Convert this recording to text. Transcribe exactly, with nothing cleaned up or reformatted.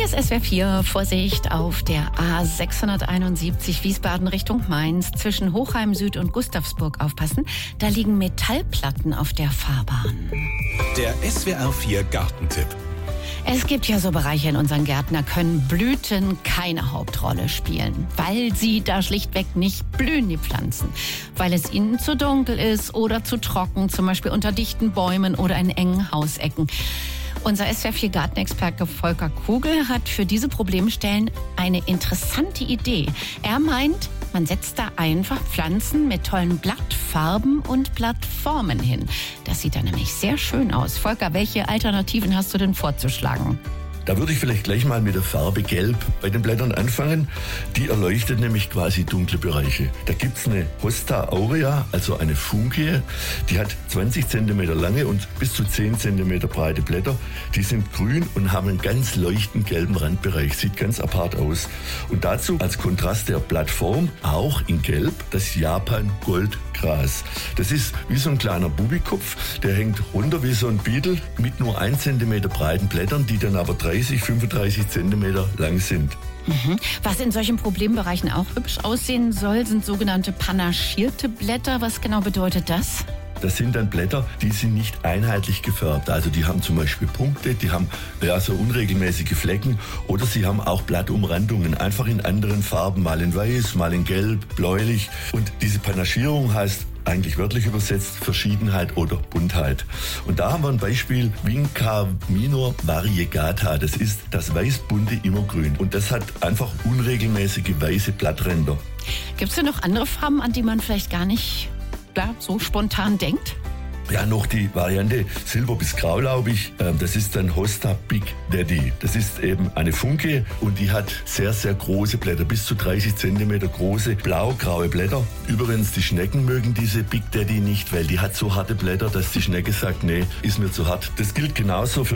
Hier ist S W R vier. Vorsicht auf der A sechshunderteinundsiebzig Wiesbaden Richtung Mainz. Zwischen Hochheim Süd und Gustavsburg aufpassen. Da liegen Metallplatten auf der Fahrbahn. Der S W R vier Gartentipp. Es gibt ja so Bereiche in unseren Gärten, da können Blüten keine Hauptrolle spielen, weil sie da schlichtweg nicht blühen, die Pflanzen. Weil es ihnen zu dunkel ist oder zu trocken, zum Beispiel unter dichten Bäumen oder in engen Hausecken. Unser S W R vier Gartenexperte Volker Kugel hat für diese Problemstellen eine interessante Idee. Er meint, man setzt da einfach Pflanzen mit tollen Blattfarben und Blattformen hin. Das sieht dann nämlich sehr schön aus. Volker, welche Alternativen hast du denn vorzuschlagen? Da würde ich vielleicht gleich mal mit der Farbe Gelb bei den Blättern anfangen. Die erleuchtet nämlich quasi dunkle Bereiche. Da gibt's eine Hosta aurea, also eine Funkie. Die hat zwanzig Zentimeter lange und bis zu zehn Zentimeter breite Blätter. Die sind grün und haben einen ganz leuchtend gelben Randbereich. Sieht ganz apart aus. Und dazu als Kontrast der Blattform, auch in Gelb, das Japan-Goldgras. Das ist wie so ein kleiner Bubikopf. Der hängt runter wie so ein Beetle mit nur ein Zentimeter breiten Blättern, die dann aber dreißig, fünfunddreißig Zentimeter lang sind. Mhm. Was in solchen Problembereichen auch hübsch aussehen soll, sind sogenannte panaschierte Blätter. Was genau bedeutet das? Das sind dann Blätter, die sind nicht einheitlich gefärbt. Also die haben zum Beispiel Punkte, die haben ja, so unregelmäßige Flecken oder sie haben auch Blattumrandungen, einfach in anderen Farben, mal in weiß, mal in gelb, bläulich. Und diese Panaschierung heißt eigentlich wörtlich übersetzt Verschiedenheit oder Buntheit. Und da haben wir ein Beispiel Vinca minor variegata. Das ist das weiß-bunte Immergrün. Und das hat einfach unregelmäßige weiße Blattränder. Gibt es denn noch andere Farben, an die man vielleicht gar nicht ja, so spontan denkt? Ja, noch die Variante Silber bis Graulaubig. Das ist dann Hosta Big Daddy. Das ist eben eine Funke und die hat sehr, sehr große Blätter, bis zu dreißig Zentimeter große, blau-graue Blätter. Übrigens, die Schnecken mögen diese Big Daddy nicht, weil die hat so harte Blätter, dass die Schnecke sagt, nee, ist mir zu hart. Das gilt genauso für